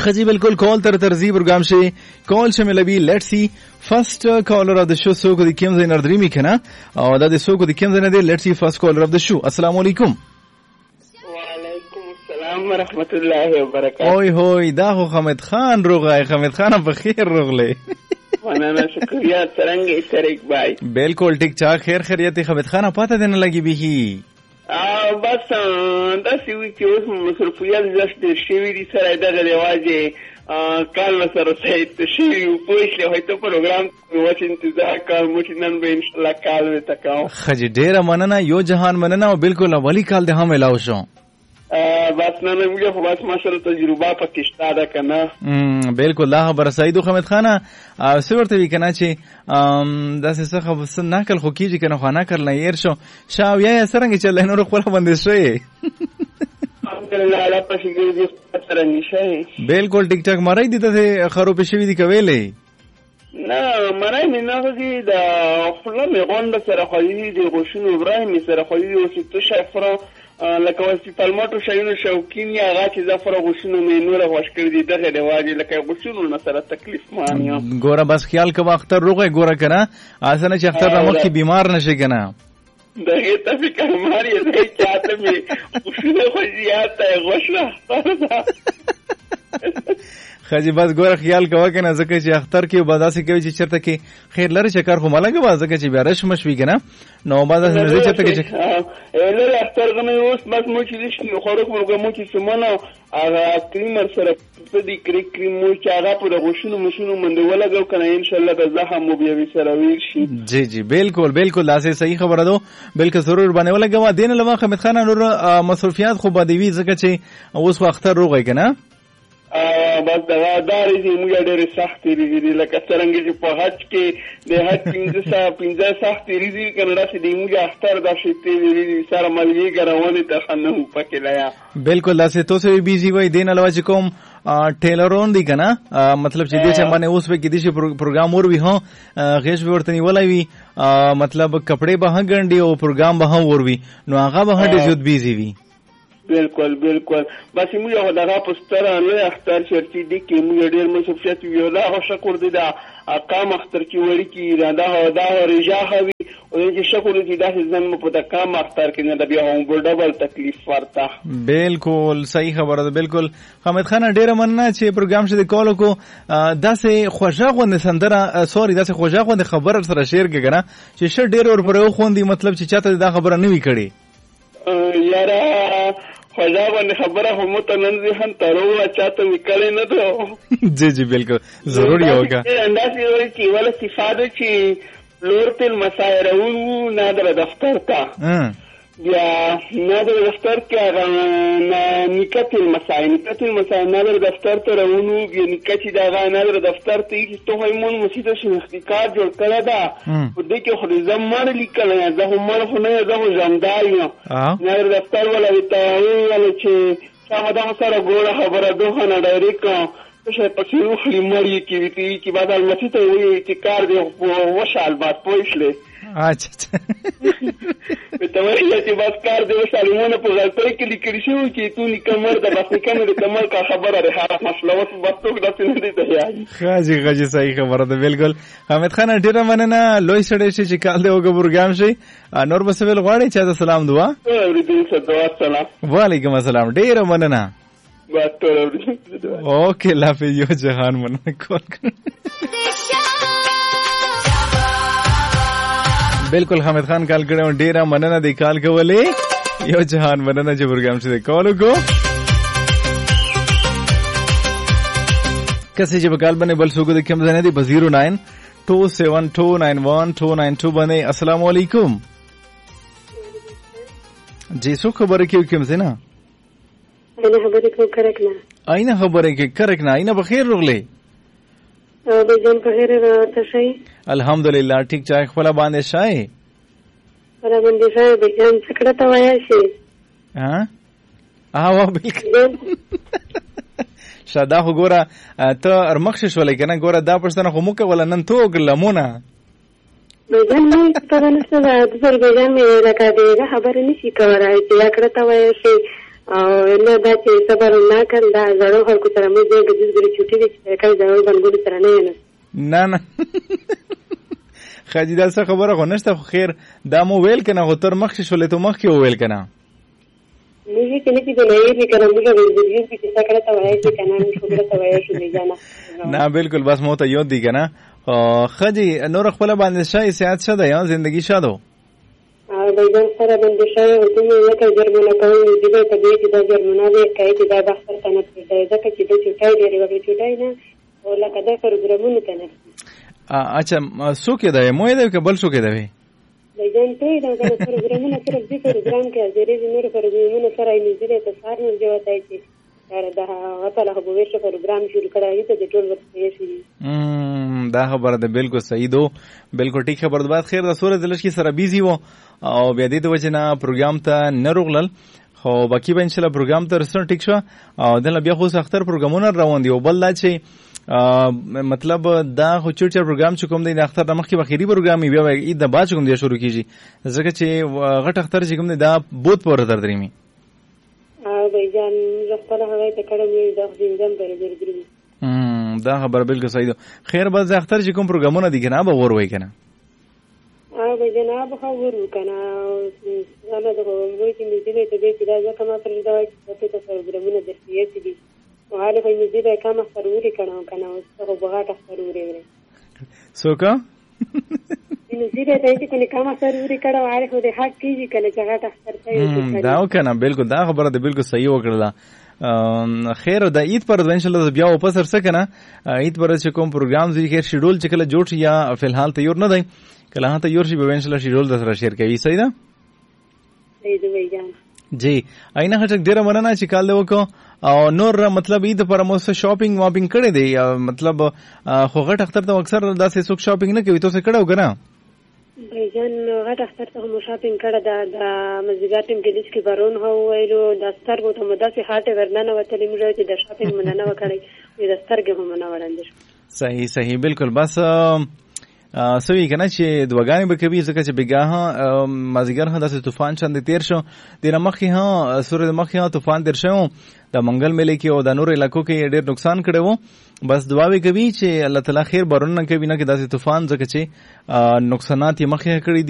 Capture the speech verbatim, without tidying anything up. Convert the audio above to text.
خجی بالکل کال تر ترزی پروگرام شه کال شملوی لیٹس سی فرست کالر اف د شو سو کو د کیم زین اردری میکنه او دا د سو کو د کیم زین دی لیٹس سی فرست کالر اف د شو. السلام علیکم. وعلیکم السلام ورحمت الله وبرکاته. اوی هوی دا خو حمید خان روغای. حمید خان په خیر روغله. مننه شکریہ څنګه طریق بھائی. بالکل ټیک ټاک خیر خیریت. حمید خان پاته دنه لګي به ا بس دا سی وی چې اوس مصرفیات زشت شوی دي سره دغه رواجه کال سره سایت شي په شي هیته پروګرام وڅ انتظار کار مو چې نن به ان شاء الله کال وتاو. خجی ډیره مننه یو جهان مننه او بالکل اولی کال ده هم الاو شو. بس نه موږ خو بس ماشاءالله تجربه پکې شته ده کنه. بالکل الله خبر سعید حمید خان سورته وی کنه چې دا څه څه ناکل خو کیږي کنه خو نه کړل ير شو شاو یا سرنګ چې له نور خپل باندې شوی. بالکل ټیک ټاک مړای دي ته خرو په شوی دي کویلې نه مړای نه نه دي دا خپل مې غونډه سره خو دي غوښنو ابراهیم سره خو دي او څه شفره لکه واسي پالماټو شایونو شوکین یا هغه چې زفر غوښنو مې نور غوښ کړی دي دغه دی واجب لکه غوښنو نه سره تکلیف مانیا ګوره بس خیال کوه اختر روغه ګوره کنه اسنه چې اختر رمخ کی بیمار نشي کنه دغه ته فکر ماری زه چاته مې غوښنو خو زیاته غوښه خجی بس ګوره خیال کوه کنه ځکه چې اختر کې بازاسي کوي چې چرته کې خیر لري چکر خو ملګه بازه کې چې بیا رش مشوي کنه نو بازه نه چرته کې له اختر غمه اوس بس مو چې لښنو خورو کوم مو چې سمونه هغه کریمر سره په دې کری کریم مو چې هغه په غوښونو مشونو منډه ولګو کنه ان شاء الله د زخم مو بیا سره ویر شي. جی جی بالکل بالکل لاسه صحیح خبره ده بالکل ضرور باندې ولګوا دین لمه حمید خان نور مصرفیات خو باندې وی ځکه چې اوس اختر روغی کنه بس دا داري چې موږ ډېر سخت ریږي لکه څنګه چې په حج کې د حج پنځه ساعت پنځه سخت ریږي کنه چې د موږ اختر د شتي ریږي سره ملي ګرونه ته خنه پکې لایا. بالکل لاسه تو سه بیزی وای دین علاوه چې کوم ټیلرون دی کنه مطلب چې دې چې باندې اوس په کې دې پروګرام ور وی هو غیش ورته نیولای وی مطلب کپڑے به هغندي او پروګرام به هم ور وی نو هغه به هډ زیات بیزی وی. بالکل بالکل بس موږ هغه دغه پستر نه اختر شرطي دي کې موږ ډېر مصرفیات یو لا شکر دي دا اقام اختر کې وړي کې دا دا رجاحه وي او چې شکر دي دا ځن په د کام اختر کې نه بیا هم ډبل تکلیف ورته. بالکل صحیح خبره ده. بالکل حمید خان ډېر مننه چې پروګرام شه د کالو کو داسې خوږه غوند سندره سوري داسې خوږه غوند خبر سره شیر کړه چې ش ډېر ور پر خوندي مطلب چې چاته دا خبره نه وی کړي یاره خدا باندې خبره هم ته نن ځهن ترو چاته وکړې نه ته. جی جی بالکل ضرور یې ہوگا انداسې وایي چې ولا استفاده چې لورته مسائل وو نه در دفتر ته یا نه در دفتر کې هغه نکته مسائل نکته مسائل نه در دفتر ته راونو یا نکته دا هغه نه در دفتر ته چې ته همون مسیده شنختکار جوړ کړه دا په دې کې خو زموږ لیکل نه زه هم خو نه زه هم زمدایم نه در دفتر ولا ته ولا چې څنګه دا سره ګوره خبره دوه نه ډایرک څه په څو خلی مړی کې وی چې بعد المسی ته وی چې کار دی وشال بعد پوښله اچھا په توګه چې بس کار دی وشالونه په غلطۍ کې لیکل شو چې تو نکمل د بس نکمل د کمل کا خبره ده هغه مسله وس بس ته د سینې ته یایي. خاجي خاجي صحیح خبره ده بالکل. حمید خان ډیره مننه لوی سړی شي چې کال دی وګ پروګرام شي نور بس ویل غواړي چې د سلام دعا وعلیکم وعلیکم السلام ډیره مننه. اوکے لافظ یو جهان مننه کول بالکل حمید خان کال کړو ډیره مننه دی کال کولې یو جهان مننه چې پروګرام شه کال کو کسې چې بکال باندې بل سوګو د کوم ځای دی په زیرو ناین ټو سیون ټو ناین ون ټو ناین ټو باندې. السلام علیکم. جی څو خبره کې کوم ځای نه انا خبرې کوم کرکنه اينه خبرې کې کرکنه اينه بخیر رغله او به جن بخیر راته شي الحمدلله ټیک چا خپل باندې شای پر باندې شای به جن څکړه ته وای شي ها اه بالکل شاده وګوره ته ارمخش ولې کنه ګوره دا پرسنه خو موکه ولا نن تو ګلمونه به جن مې ته نشته د سر به جن مې راکا دی خبر نشي کولای چې کړه ته وای شي او نو دا چې صبر نه کړ دا زړو خلکو سره مې دې د دې چټي دي چې کله زړو بنګول سره نه ینه نه نه خاجي دا څه خبره خو نشته خو خیر دا مو ویل کنه خو تر مخ شولې ته مخ کې ویل کنه موږ کې نه چې نه یې کنه موږ به دې چې څه کړه ته وایي چې کنه موږ خبره ته وایي چې جانا نه بالکل بس مو ته یاد دی کنه خاجي نور خپل باندې شای سیاحت شته یا زندگی شاده او د ځان سره باندې شای او دې یو ته جرمنه کوي دې ته دې چې دا جرمنه دې کوي چې دا بحث ته نه پېژني دا چې دې چټای دی ورغی چټای نه او لکه دا پروګرامونه ته نه اچھا سو کې دا مو دې کبل سو کې دا وي د ځان ته دا پروګرامونه سره دې پروګرام کې ازرې نور پروګرامونه سره یې نږدې ته سار نه جوړای شي دا غته له به ورشه پروګرام شروع کړای ته د ټول وخت یې شي دا خبره ده بالکل صحیح دو بالکل ټیک خبر ده بعد خیر د سورې دلش کی سره بیزی وو او بیا دې د وجنه پروګرام ته نه روغلل خو باقی به ان شاء الله پروګرام ته رسن ټیک شو او دله بیا خو اختر پروګرامونه روان دي او بل لا چې مطلب دا خو چورچ پروګرام چې کوم دی د اختر د مخکې بخیری پروګرام بیا عید د بعد کوم دی شروع کیږي ځکه چې غټ اختر چې کوم دی دا بوت پر تر درېمي او بيجان زفتله هغه ته کړم د ځینځم پر درګري دا خبر بالکل صحیح ده خیر بس اختر چې کوم پروګرامونه دي کنه به ور وای کنه او به جناب خو ور کنه انا د وګورئ چې دې ته دې چې دا کومه پر دا چې ته پروګرامونه درته دي او هغه په دې دا کومه ضروري کنه کنه او څه بغاټه ضروري وره سوکا نو دې ته چې کنه کومه ضروري کړه او هغه د حق کیږي کنه چې هغه تختر ته دا کنه بالکل دا خبره ده بالکل صحیح وکړه خیر د عید پر ان شاء الله بیا واپس سر سکنه عید پر چې کوم پروګرام زی خیر شیډول چې کله جوړ شي یا فلحال تیار نه دی کله هغه تیار شي به ان شاء الله شیډول د سره شیر کوي صحیح ده صحیح دی ویجان جی اینه هټک ډیره مننه چې کال دی وکړو او نور مطلب عید پر مو شاپینګ واپینګ کړی دی مطلب خو غټ اختر ته اکثر داسې څوک شاپینګ نه کوي تاسو کړو کنه بيجان غټ اختر ته مو شاپینګ کړه دا د مزګار ټیم کې د سکی بارون هو ویلو د سترګو ته مداسه هاټه ورننه وتلې موږ چې د شاپینګ مننه وکړي د سترګو هم نه وړاندې صحیح صحیح بالکل بس سوي کنه چې دوګانی به کوي ځکه چې بګاه مازیګر هم داسې طوفان چاند تیر شو د مخې ها سورې د مخې ها طوفان تیر شو د منګل ملي کې او د نور علاقو کې ډېر نقصان کړو بس دعاوي کوي چې الله تعالی خیر بارونه کوي نه کې داسې طوفان ځکه چې نقصانات یې مخې کړی